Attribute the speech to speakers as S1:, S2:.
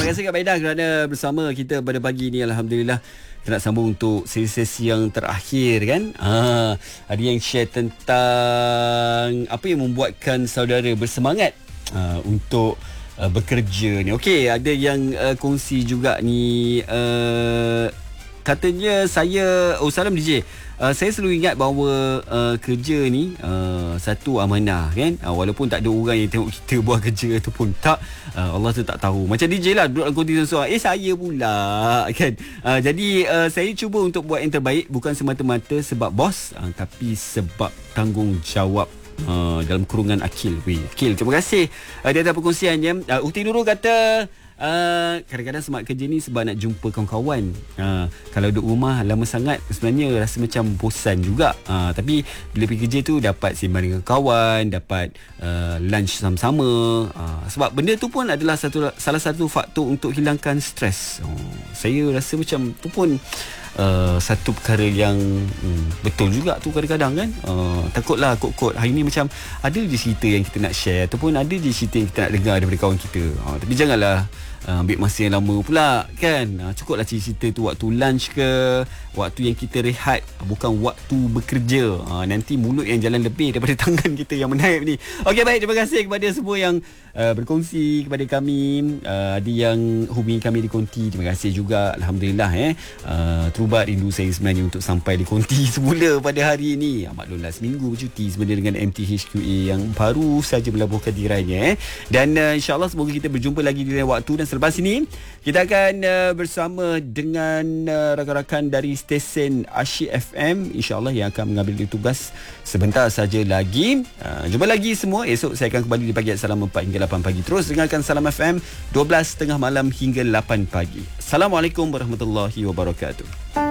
S1: kasih Kak Maida kerana bersama kita pada pagi ni. Alhamdulillah kita nak sambung untuk sesi yang terakhir kan. Ada yang share tentang apa yang membuatkan saudara bersemangat untuk bekerja ni. Okey, ada yang kongsi juga ni, katanya saya, salam DJ. Saya selalu ingat bahawa kerja ni satu amanah kan. Walaupun tak ada orang yang tengok kita buat kerja ataupun tak, Allah tu tak tahu. Macam DJ lah duduk dalam konti sesuatu, saya pula kan. Jadi saya cuba untuk buat yang terbaik, bukan semata-mata sebab bos, tapi sebab tanggungjawab. Dalam kurungan Akil. Akil, terima kasih di atas perkongsiannya. Ukti Nurul kata kadang-kadang semangat kerja ni sebab nak jumpa kawan-kawan. Kalau duduk rumah lama sangat sebenarnya rasa macam bosan juga. Tapi bila pergi kerja tu dapat sembang dengan kawan, dapat lunch sama-sama. Sebab benda tu pun adalah salah satu faktor untuk hilangkan stres. Saya rasa macam tu pun satu perkara yang betul juga tu kadang-kadang kan. Takutlah kot-kot hari ni macam ada je cerita yang kita nak share, ataupun ada je cerita yang kita nak dengar daripada kawan kita. Tapi janganlah ambil masa yang lama pula kan. Cukuplah cerita tu waktu lunch ke, waktu yang kita rehat, bukan waktu bekerja. Nanti mulut yang jalan lebih daripada tangan kita yang menaip ni. Okey, baik, terima kasih kepada semua yang berkongsi kepada kami. Ada yang hubungi kami di konti, terima kasih juga. Alhamdulillah terubat rindu saya sebenarnya untuk sampai di konti semula pada hari ini. Maklumlah seminggu bercuti sebenarnya dengan MTHQA yang baru saja melabuhkan dirinya. Dan insyaAllah semoga kita berjumpa lagi di lain waktu. Dan selepas ini kita akan bersama dengan rakan-rakan dari stesen Asyik FM, insyaAllah, yang akan mengambil tugas sebentar saja lagi. Jumpa lagi semua. Esok saya akan kembali di pagi Salam 4 hingga 8 pagi. Terus dengarkan Salam FM 12 tengah malam hingga 8 pagi. Assalamualaikum warahmatullahi wabarakatuh.